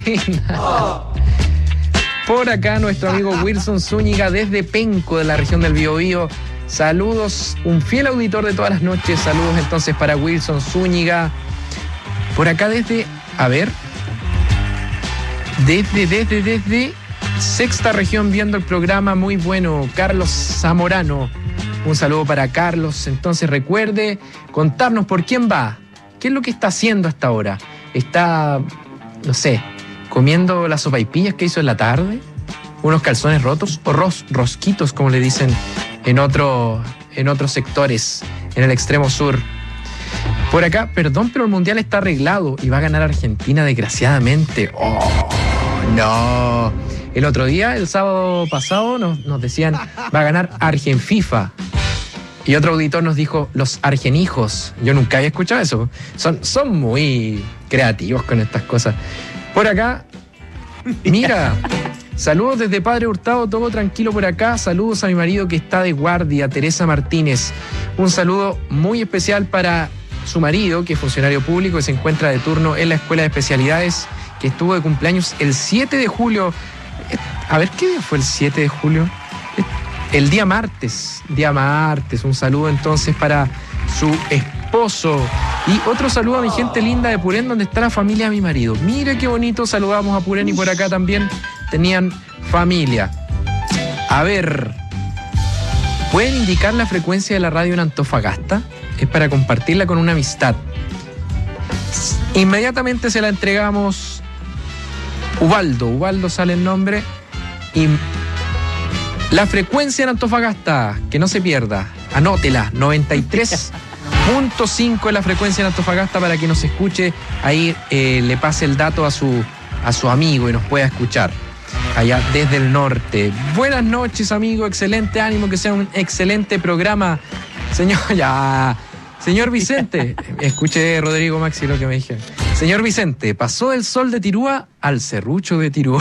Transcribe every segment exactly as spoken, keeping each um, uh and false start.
buena. Por acá nuestro amigo Wilson Zúñiga desde Penco, de la región del Biobío. Saludos, un fiel auditor de todas las noches. Saludos entonces para Wilson Zúñiga. Por acá desde, a ver, desde, desde, desde Sexta Región viendo el programa, muy bueno, Carlos Zamorano. Un saludo para Carlos. Entonces recuerde contarnos por quién va, qué es lo que está haciendo hasta ahora. Está, no sé, comiendo las sopaipillas que hizo en la tarde, unos calzones rotos o ros, rosquitos, como le dicen en, otro, en otros sectores, en el extremo sur. Por acá, perdón, pero el Mundial está arreglado y va a ganar Argentina, desgraciadamente. ¡Oh, no! El otro día, el sábado pasado, nos, nos decían, va a ganar Argenfifa. Y otro auditor nos dijo, los argenijos. Yo nunca había escuchado eso. Son, son muy creativos con estas cosas. Por acá, mira, saludos desde Padre Hurtado, todo tranquilo por acá. Saludos a mi marido que está de guardia, Teresa Martínez. Un saludo muy especial para su marido, que es funcionario público y se encuentra de turno en la Escuela de Especialidades, que estuvo de cumpleaños el siete de julio. A ver, ¿qué día fue el siete de julio? El día martes, día martes. Un saludo entonces para su esposo. Y otro saludo a mi gente linda de Purén, donde está la familia de mi marido. Mire qué bonito, saludamos a Purén y por acá también tenían familia. A ver, ¿pueden indicar la frecuencia de la radio en Antofagasta? Es para compartirla con una amistad. Inmediatamente se la entregamos. Ubaldo, Ubaldo sale el nombre. Y la frecuencia en Antofagasta, que no se pierda, anótela, noventa y tres punto cinco es la frecuencia en Antofagasta para que nos escuche. Ahí eh, le pase el dato a su, a su amigo y nos pueda escuchar allá desde el norte. Buenas noches, amigo, excelente ánimo, que sea un excelente programa. Señor, ya, señor Vicente, escuche Rodrigo Maxi lo que me dijeron. Señor Vicente, pasó del sol de Tirúa al serrucho de Tirúa.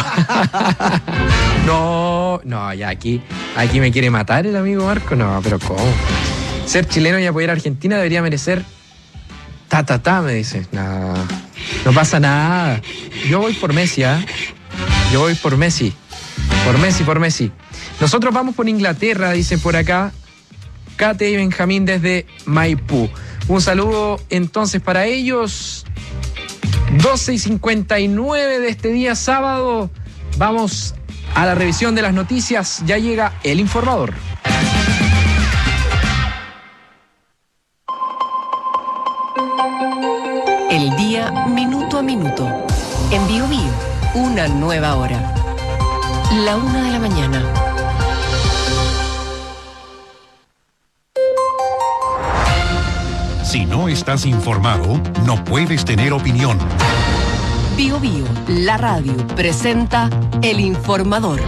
No, no, ya aquí, aquí me quiere matar el amigo Marco. No, pero ¿cómo? Ser chileno y apoyar a Argentina debería merecer ta, ta, ta, me dice. No, no pasa nada. Yo voy por Messi, ¿eh? Yo voy por Messi. Por Messi, por Messi. Nosotros vamos por Inglaterra, dicen por acá. Kate y Benjamín desde Maipú. Un saludo entonces para ellos. doce y cincuenta y nueve de este día sábado. Vamos a la revisión de las noticias. Ya llega El Informador. El día minuto a minuto. En Biobío, una nueva hora. La una de la mañana. Si no estás informado, no puedes tener opinión. Biobío, la radio, presenta El Informador.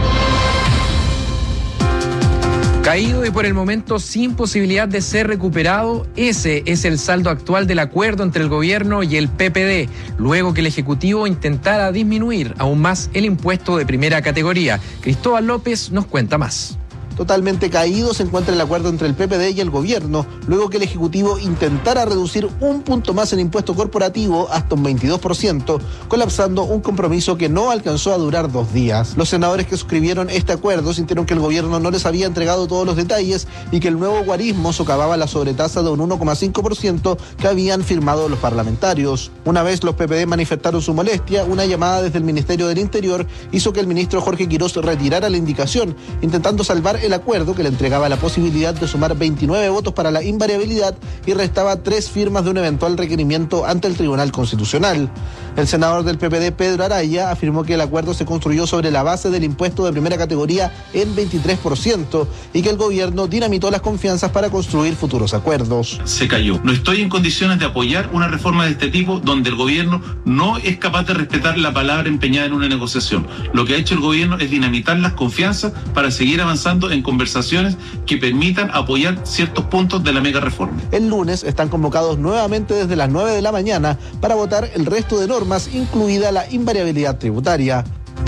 Caído y por el momento sin posibilidad de ser recuperado, ese es el saldo actual del acuerdo entre el gobierno y el P P D, luego que el Ejecutivo intentara disminuir aún más el impuesto de primera categoría. Cristóbal López nos cuenta más. Totalmente caído se encuentra el acuerdo entre el P P D y el gobierno, luego que el Ejecutivo intentara reducir un punto más el impuesto corporativo hasta un veintidós por ciento, colapsando un compromiso que no alcanzó a durar dos días. Los senadores que suscribieron este acuerdo sintieron que el gobierno no les había entregado todos los detalles y que el nuevo guarismo socavaba la sobretasa de un uno coma cinco por ciento que habían firmado los parlamentarios. Una vez los P P D manifestaron su molestia, una llamada desde el Ministerio del Interior hizo que el ministro Jorge Quirós retirara la indicación, intentando salvar el acuerdo que le entregaba la posibilidad de sumar veintinueve votos para la invariabilidad y restaba tres firmas de un eventual requerimiento ante el Tribunal Constitucional. El senador del P P D, Pedro Araya, afirmó que el acuerdo se construyó sobre la base del impuesto de primera categoría en veintitrés por ciento y que el gobierno dinamitó las confianzas para construir futuros acuerdos. Se cayó. No estoy en condiciones de apoyar una reforma de este tipo donde el gobierno no es capaz de respetar la palabra empeñada en una negociación. Lo que ha hecho el gobierno es dinamitar las confianzas para seguir avanzando en conversaciones que permitan apoyar ciertos puntos de la mega reforma. El lunes están convocados nuevamente desde las nueve de la mañana para votar el resto de normas, incluida la invariabilidad tributaria.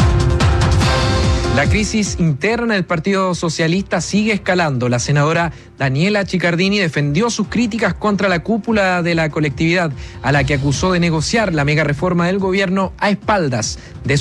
La crisis interna del Partido Socialista sigue escalando. La senadora Daniela Chicardini defendió sus críticas contra la cúpula de la colectividad, a la que acusó de negociar la mega reforma del gobierno a espaldas de